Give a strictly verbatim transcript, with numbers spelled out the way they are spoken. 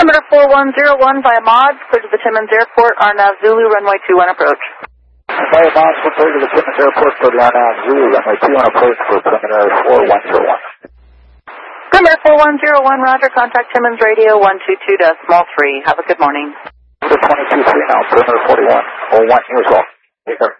Perimeter four one zero one via Mods, clear to the Timmins Airport, Arnav Zulu, runway two one approach. Via Mods, we're clear to the Timmins Airport for the Arnav Zulu, runway two one approach for perimeter four one zero one. Perimeter four one zero one, roger, contact Timmins Radio one two two decimal three. Have a good morning. twenty-two three now, perimeter forty-one oh one, here as well. Take care.